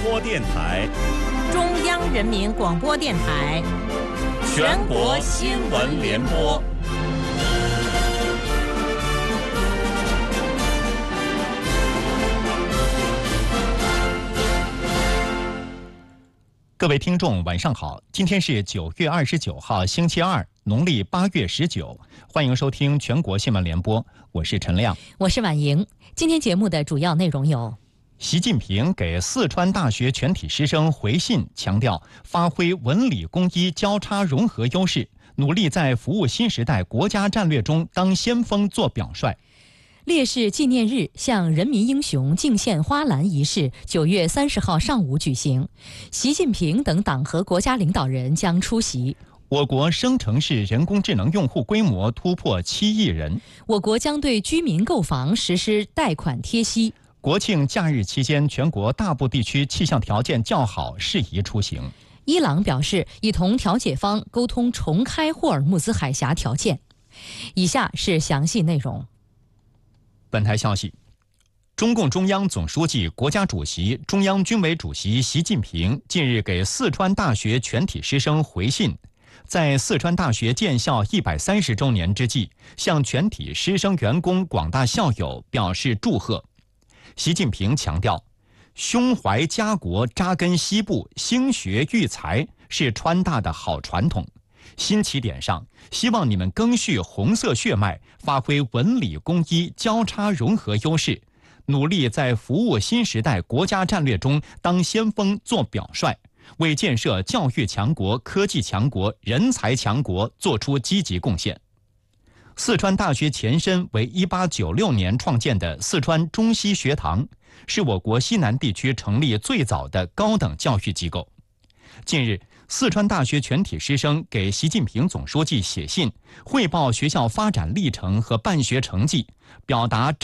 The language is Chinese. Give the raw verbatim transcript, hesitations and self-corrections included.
播电台、 中央人民广播电台、 全国新闻联播。 各位听众，晚上好！今天是九月二十九号，星期二，农历八月十九。欢迎收听全国新闻联播，我是陈亮， 我是婉莹。今天节目的主要内容有： 习近平给四川大学全体师生回信，强调发挥文理工医交叉融合优势，努力在服务新时代国家战略中当先锋做表率。 烈士纪念日向人民英雄敬献花篮仪式九月三十号上午举行，习近平等党和国家领导人将出席。 我国生成式人工智能用户规模突破七亿人。 我国将对居民购房实施贷款贴息。 国庆假日期间，全国大部地区气象条件较好，适宜出行。 伊朗表示已同调解方沟通重开霍尔木兹海峡条件。以下是详细内容。 本台消息，中共中央总书记、国家主席、中央军委主席习近平近日给四川大学全体师生回信，在四川大学建校一百三十周年之际，向全体师生员工、广大校友表示祝贺。习近平强调，胸怀家国、扎根西部、兴学育才是川大的好传统。新起点上，希望你们赓续红色血脉，发挥文理工医交叉融合优势，努力在服务新时代国家战略中当先锋做表率，为建设教育强国、科技强国、人才强国做出积极贡献。四川大学前身为一八九六年创建的四川中西学堂，是我国西南地区成立最早的高等教育机构。近日，四川大学全体师生给习近平总书记写信，汇报学校发展历程和办学成绩，表达